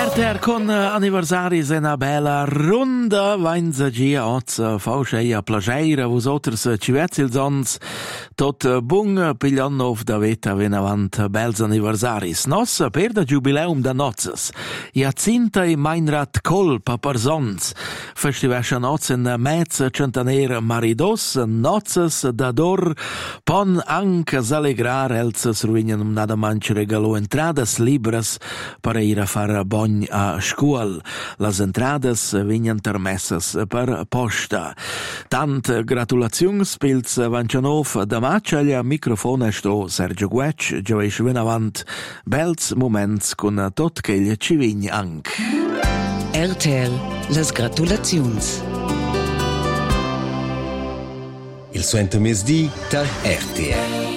RTR con anniversaris e una bella ronda vainza gia oz fauscheia plageira vosotros civetzils ons tot bung piglionnov da veta venavant bels anniversaris. Nos per da jubileum da nozes. Jacinta e Meinrad Kohl paparzons. Festivascia noz in mezz centenaire maridos nozes da dor pon anche s'allegrar elzes ruinen nada manch regalo entradas libras per ir a far bogn a scuol. Las entradas vignan termessas per posta. Tant gratulazions pils Vancianov da Macaglia, microfone sto Sergio Guec, gioveis venavant bels moments con tot ch'egl ci vign anc. RTL, las gratulazions. Il suento mesdì da RTL.